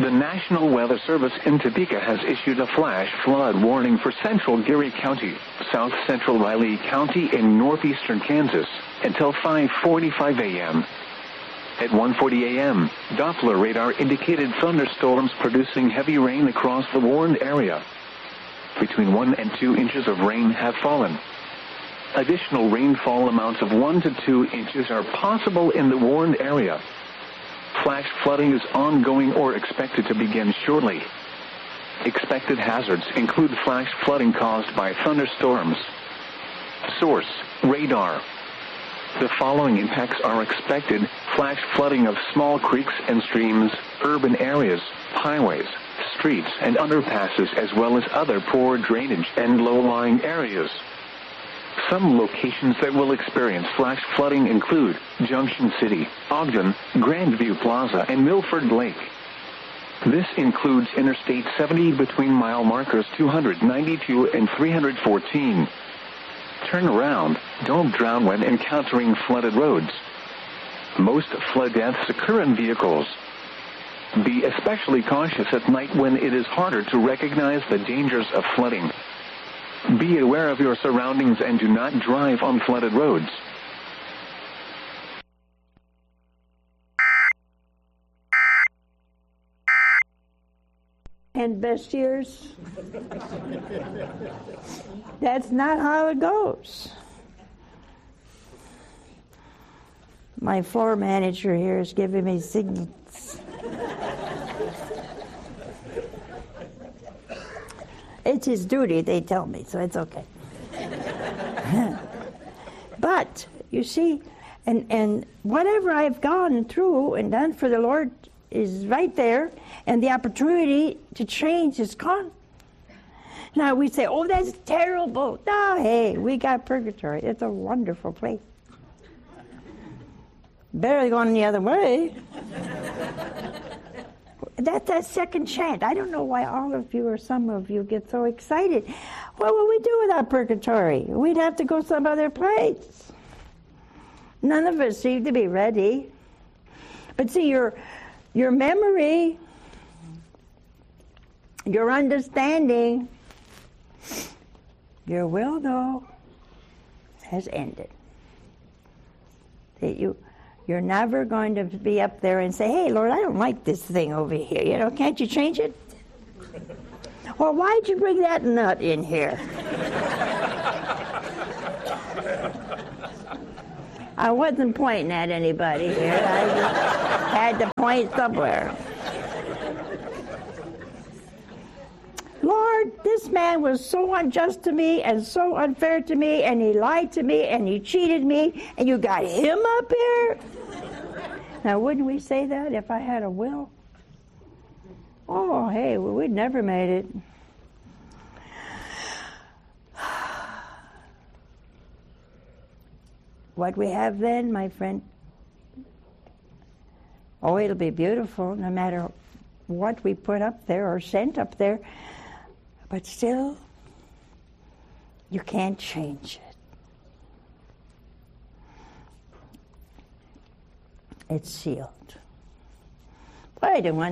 The National Weather Service in Topeka has issued a flash flood warning for central Geary County, south central Riley County, in northeastern Kansas until 5:45 a.m. At 1:40 a.m., Doppler radar indicated thunderstorms producing heavy rain across the warned area. Between 1 and 2 inches of rain have fallen. Additional rainfall amounts of 1 to 2 inches are possible in the warned area. Flash flooding is ongoing or expected to begin shortly. Expected hazards include flash flooding caused by thunderstorms. Source: radar. The following impacts are expected: flash flooding of small creeks and streams, urban areas, highways, streets, and underpasses, as well as other poor drainage and low-lying areas. Some locations that will experience flash flooding include Junction City, Ogden, Grandview Plaza, and Milford Lake. This includes Interstate 70 between mile markers 292 and 314. Turn around. Don't drown when encountering flooded roads. Most flood deaths occur in vehicles. Be especially cautious at night when it is harder to recognize the dangers of flooding. Be aware of your surroundings and do not drive on flooded roads. And best years. That's not how it goes. My floor manager here is giving me signals. It's his duty, they tell me, so it's okay. But, you see, and whatever I've gone through and done for the Lord is right there, and the opportunity to change is gone. Now we say, oh, that's terrible. No, hey, we got purgatory. It's a wonderful place. Better than going the other way. That's that second chance. I don't know why all of you or some of you get so excited. What would we do without purgatory? We'd have to go some other place. None of us seem to be ready. But see, your memory, your understanding, your will, though, has ended. That you're never going to be up there and say, hey, Lord, I don't like this thing over here. You know, can't you change it? Well, why'd you bring that nut in here? I wasn't pointing at anybody here. I just had to point somewhere. Lord, this man was so unjust to me and so unfair to me, and he lied to me and he cheated me, and you got him up here? Now, wouldn't we say that if I had a will? Oh, hey, well, we'd never made it. What we have then, my friend, oh, it'll be beautiful no matter what we put up there or sent up there. But still, you can't change it. It's sealed. But I don't want